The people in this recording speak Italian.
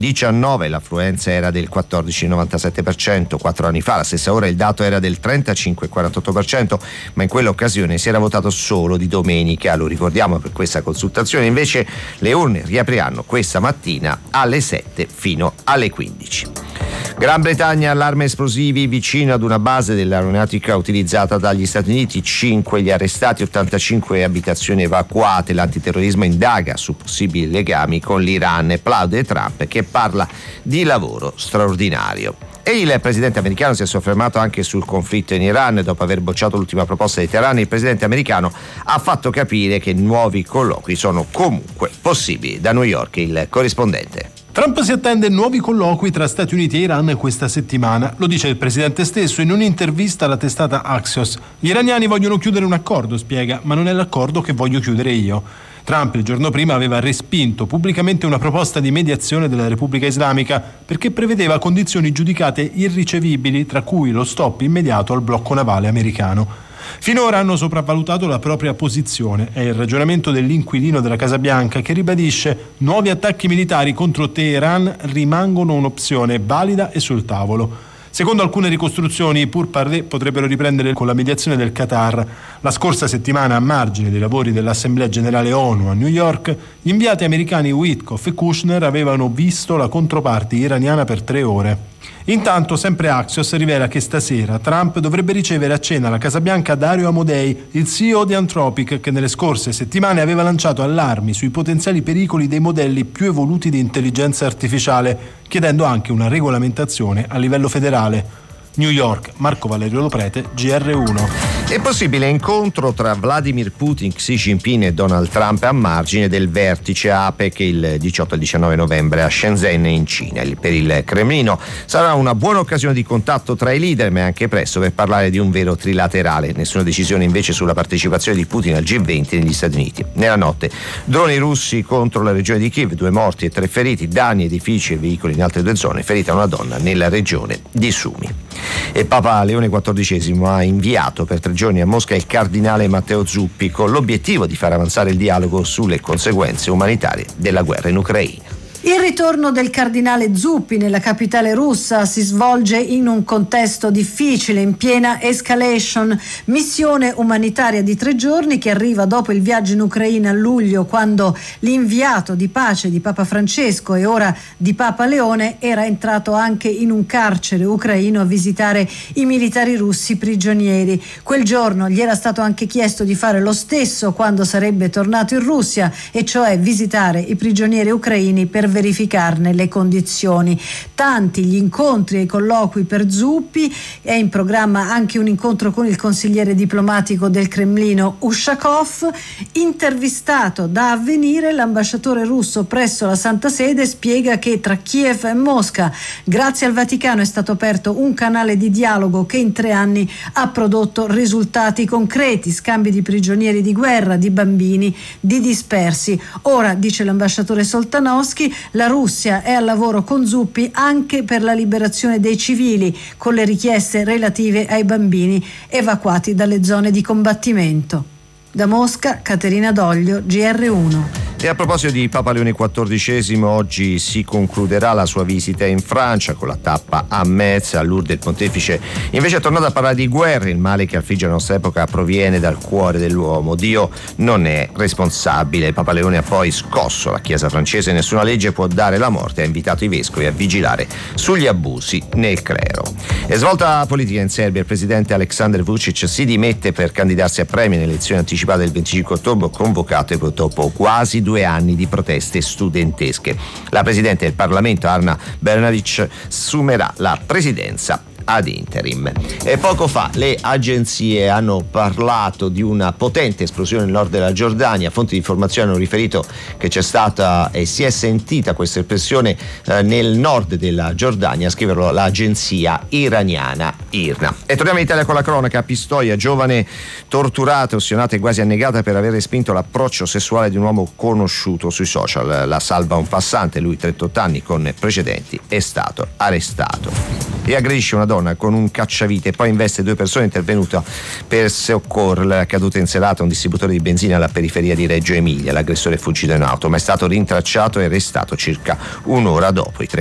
19 l'affluenza era del 14,97%, 4 anni fa alla stessa ora il dato era del 35,48%, ma in quell'occasione si era votato solo di domenica, lo ricordiamo per questa consultazione. Invece le urne riapriranno questa mattina alle 7 fino alle 15. Gran Bretagna, allarme esplosivi vicino ad una base dell'aeronautica utilizzata dagli Stati Uniti, 5 gli arrestati, 85 abitazioni evacuate. L'antiterrorismo indaga su possibili legami con l'Iran e plaude Trump che parla di lavoro straordinario. E il presidente americano si è soffermato anche sul conflitto in Iran. Dopo aver bocciato l'ultima proposta di Teheran, il presidente americano ha fatto capire che nuovi colloqui sono comunque possibili. Da New York il corrispondente. Trump si attende nuovi colloqui tra Stati Uniti e Iran questa settimana. Lo dice il presidente stesso in un'intervista alla testata Axios. Gli iraniani vogliono chiudere un accordo, spiega, ma non è l'accordo che voglio chiudere io. Trump il giorno prima aveva respinto pubblicamente una proposta di mediazione della Repubblica Islamica perché prevedeva condizioni giudicate irricevibili, tra cui lo stop immediato al blocco navale americano. Finora hanno sopravvalutato la propria posizione, è il ragionamento dell'inquilino della Casa Bianca che ribadisce: nuovi attacchi militari contro Teheran rimangono un'opzione valida e sul tavolo. Secondo alcune ricostruzioni, i pourparlers potrebbero riprendere con la mediazione del Qatar. La scorsa settimana, a margine dei lavori dell'Assemblea Generale ONU a New York, gli inviati americani Witkoff e Kushner avevano visto la controparte iraniana per 3 ore. Intanto, sempre Axios rivela che stasera Trump dovrebbe ricevere a cena alla Casa Bianca Dario Amodei, il CEO di Anthropic, che nelle scorse settimane aveva lanciato allarmi sui potenziali pericoli dei modelli più evoluti di intelligenza artificiale, chiedendo anche una regolamentazione a livello federale. New York, Marco Valerio Loprete, GR1. È possibile incontro tra Vladimir Putin, Xi Jinping e Donald Trump a margine del vertice APEC il 18 e 19 novembre a Shenzhen in Cina. Per il Cremlino sarà una buona occasione di contatto tra i leader, ma è anche presto per parlare di un vero trilaterale. Nessuna decisione invece sulla partecipazione di Putin al G20 negli Stati Uniti. Nella notte droni russi contro la regione di Kiev, 2 morti e 3 feriti, danni edifici e veicoli in altre 2 zone, ferita una donna nella regione di Sumi. E Papa Leone XIV ha inviato per 3 giorni a Mosca il cardinale Matteo Zuppi con l'obiettivo di far avanzare il dialogo sulle conseguenze umanitarie della guerra in Ucraina. Il ritorno del cardinale Zuppi nella capitale russa si svolge in un contesto difficile, in piena escalation. Missione umanitaria di 3 giorni che arriva dopo il viaggio in Ucraina a luglio, quando l'inviato di pace di Papa Francesco e ora di Papa Leone era entrato anche in un carcere ucraino a visitare i militari russi prigionieri. Quel giorno gli era stato anche chiesto di fare lo stesso quando sarebbe tornato in Russia, e cioè visitare i prigionieri ucraini per verificarne le condizioni. Tanti gli incontri e i colloqui per Zuppi, è in programma anche un incontro con il consigliere diplomatico del Cremlino Ushakov. Intervistato da Avvenire, l'ambasciatore russo presso la Santa Sede spiega che tra Kiev e Mosca, grazie al Vaticano, è stato aperto un canale di dialogo che in 3 anni ha prodotto risultati concreti, scambi di prigionieri di guerra, di bambini, di dispersi. Ora, dice l'ambasciatore Soltanowski, la Russia è al lavoro con Zuppi anche per la liberazione dei civili, con le richieste relative ai bambini evacuati dalle zone di combattimento. Da Mosca, Caterina Doglio, GR1. E a proposito di Papa Leone XIV, oggi si concluderà la sua visita in Francia con la tappa a Metz. A Lourdes il pontefice invece è tornato a parlare di guerre. Il male che affligge la nostra epoca proviene dal cuore dell'uomo. Dio non è responsabile. Papa Leone ha poi scosso la Chiesa francese: nessuna legge può dare la morte. Ha invitato i vescovi a vigilare sugli abusi nel clero. E svolta la politica in Serbia, il presidente Aleksandar Vučić si dimette per candidarsi a premio nelle elezioni anticipate del 25 ottobre, convocate dopo quasi 2 anni di proteste studentesche. La presidente del Parlamento, Ana Brnabić, assumerà la presidenza ad interim. E poco fa le agenzie hanno parlato di una potente esplosione nel nord della Giordania. Fonti di informazione hanno riferito che c'è stata e si è sentita questa esplosione nel nord della Giordania, scriverlo l'agenzia iraniana IRNA. E torniamo in Italia con la cronaca. A Pistoia, giovane torturata, ostinata e quasi annegata per aver respinto l'approccio sessuale di un uomo conosciuto sui social. La salva un passante, lui 38 anni con precedenti, è stato arrestato. E aggredisce una donna donna con un cacciavite, poi investe 2 persone, intervenuto per soccorrere. L'accaduto in serata a un distributore di benzina alla periferia di Reggio Emilia. L'aggressore è fuggito in auto, ma è stato rintracciato e arrestato circa un'ora dopo.